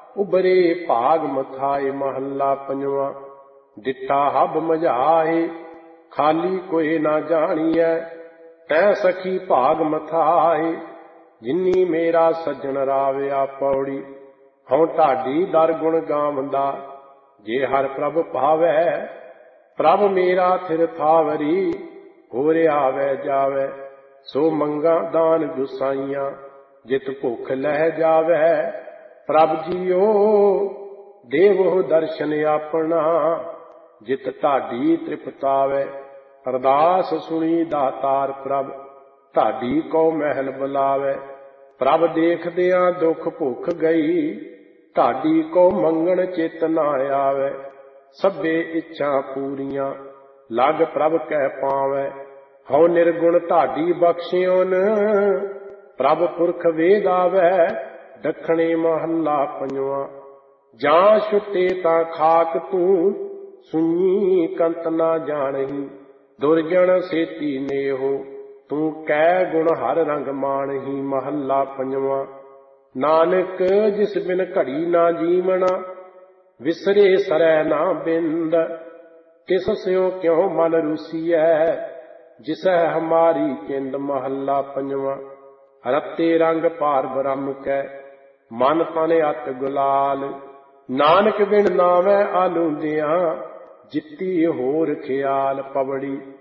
उबरे भाग मथाए। महला पंजवा। दिता हब मझाए खाली कोई ना जानिए, तै सखी भाग मथाए। जिन्नी मेरा सज्जन राविया। पौड़ी। हूँ ढाडी दर गुण गावंदा, जे हर प्रभ पावै। प्रभ मेरा थिर थावरी, होर आवे जावे। सो मंगा दान गुसाइयां, जित भुख लह जावे। प्रभ जीओ देवो दर्शन अपना, जित ढाडी तृपतावे। अरदास सुनी दातार प्रभ, ढाडी को महल बुलावे। प्रभ देखदियां दुख भुख गई, ढाडी को मंगण चित ना आवे। सभे इच्छा पूरियां लग प्रभ कह पावै। हौ निर्गुण ढाडी बख्शियोन, प्रभ पुरख वेद आवे। दखणे महला पंजवा। जां छुटे तां खाक तू, सुनी कंत ना जानही। दुर्जन सेती नेहो, तू कै गुण हर रंग मानही। महला पंजवा। नानक जिस बिन घड़ी ना जीवना, विसरे सरै ना बिंद। तिस स्यों क्यों मन रुसिया, जिसै हमारी किंद। महला पंजवा। रत्ते रंग पार ब्रह्म कै, मन तन अत गुलाल। नानक बिन नावै आलूंदियां, जित्ती होर ख्याल। पवड़ी।